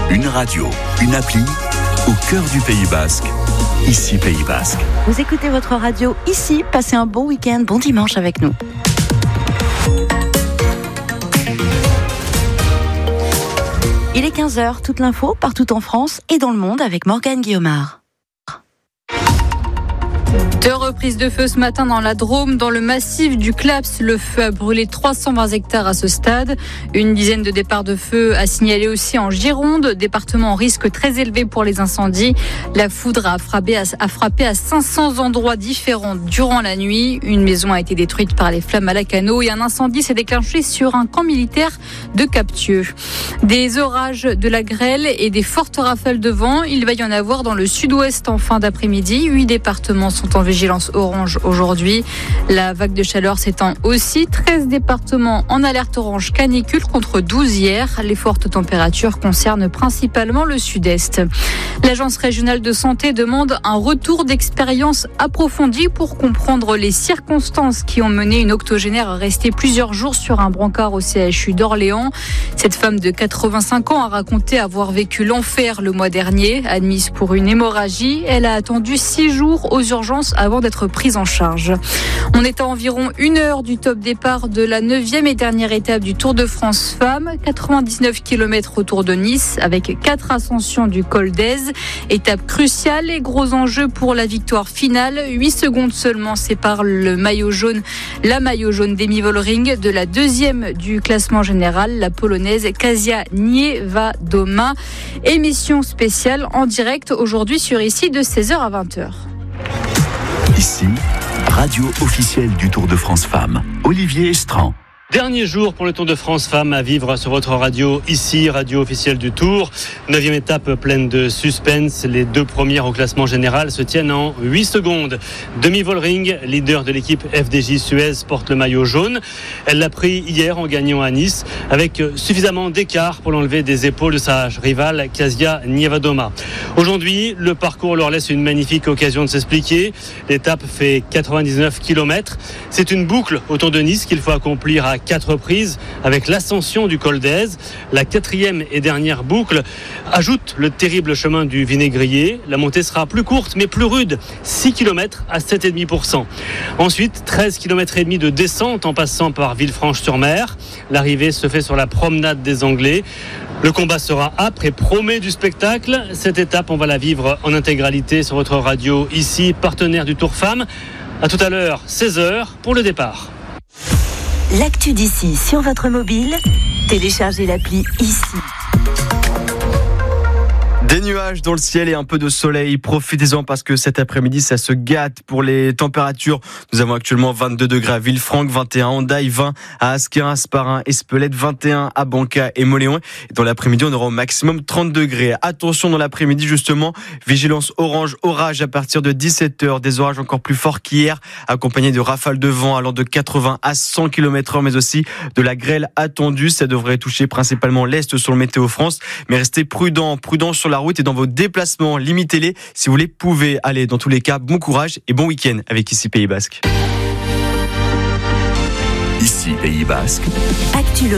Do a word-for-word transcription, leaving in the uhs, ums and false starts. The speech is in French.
Une radio, une appli, au cœur du Pays Basque. Ici Pays Basque. Vous écoutez votre radio ici, passez un bon week-end, bon dimanche avec nous. Il est quinze heures, toute l'info partout en France et dans le monde avec Morgane Guillaumard. Deux reprises de feu ce matin dans la Drôme, dans le massif du Claps. Le feu a brûlé trois cent vingt hectares à ce stade. Une dizaine de départs de feu a signalé aussi en Gironde, département en risque très élevé pour les incendies. La foudre a frappé à, a frappé à cinq cents endroits différents durant la nuit. Une maison a été détruite par les flammes à Lacanau et un incendie s'est déclenché sur un camp militaire de Captieux. Des orages, de la grêle et des fortes rafales de vent. Il va y en avoir dans le sud-ouest en fin d'après-midi. Huit départements sont en vigilance orange aujourd'hui. La vague de chaleur s'étend aussi. treize départements en alerte orange canicule contre douze hier. Les fortes températures concernent principalement le sud-est. L'Agence régionale de santé demande un retour d'expérience approfondi pour comprendre les circonstances qui ont mené une octogénaire à rester plusieurs jours sur un brancard au C H U d'Orléans. Cette femme de quatre-vingt-cinq ans a raconté avoir vécu l'enfer le mois dernier. Admise pour une hémorragie, elle a attendu six jours aux urgences avant d'être prise en charge. On est à environ une heure du top départ de la neuvième et dernière étape du Tour de France Femmes. quatre-vingt-dix-neuf kilomètres autour de Nice avec quatre ascensions du col d'Èze. Étape cruciale et gros enjeu pour la victoire finale. huit secondes seulement séparent le maillot jaune, la maillot jaune d'Emi Vollering de la deuxième du classement général, la polonaise Kasia Niewedoma. Émission spéciale en direct aujourd'hui sur Ici de seize heures à vingt heures. Ici, radio officielle du Tour de France Femmes. Olivier Estran. Dernier jour pour le Tour de France Femmes à vivre sur votre radio, ici, radio officielle du Tour. Neuvième étape pleine de suspense. Les deux premières au classement général se tiennent en huit secondes. Demi Vollering, leader de l'équipe F D J Suez, porte le maillot jaune. Elle l'a pris hier en gagnant à Nice, avec suffisamment d'écart pour l'enlever des épaules de sa rivale Kasia Niewedoma. Aujourd'hui, le parcours leur laisse une magnifique occasion de s'expliquer. L'étape fait quatre-vingt-dix-neuf kilomètres. C'est une boucle autour de Nice qu'il faut accomplir à quatre reprises avec l'ascension du col d'Èze. La quatrième et dernière boucle ajoute le terrible chemin du Vinaigrier. La montée sera plus courte mais plus rude, six kilomètres à sept virgule cinq pour cent. Ensuite, treize kilomètres et demi de descente en passant par Villefranche-sur-Mer. L'arrivée se fait sur la promenade des Anglais. Le combat sera âpre et promet du spectacle. Cette étape, on va la vivre en intégralité sur votre radio ici, partenaire du Tour Femmes. À tout à l'heure, seize heures pour le départ. L'actu d'ici sur votre mobile, téléchargez l'appli Ici. Des nuages dans le ciel et un peu de soleil. Profitez-en parce que cet après-midi, ça se gâte pour les températures. Nous avons actuellement vingt-deux degrés à Villefranche, vingt et un à Hendaye, vingt à Asquerin, Asparin, Espelette, vingt et un à Banca et Moléon. Et dans l'après-midi, on aura au maximum trente degrés. Attention dans l'après-midi, justement, vigilance orange, orage à partir de dix-sept heures. Des orages encore plus forts qu'hier, accompagnés de rafales de vent allant de quatre-vingts à cent kilomètres heure, mais aussi de la grêle attendue. Ça devrait toucher principalement l'Est sur le Météo France. Mais restez prudents, prudents sur la route et dans vos déplacements, limitez-les. Si vous les pouvez, allez, dans tous les cas, bon courage et bon week-end avec Ici Pays Basque. Ici Pays Basque. Actu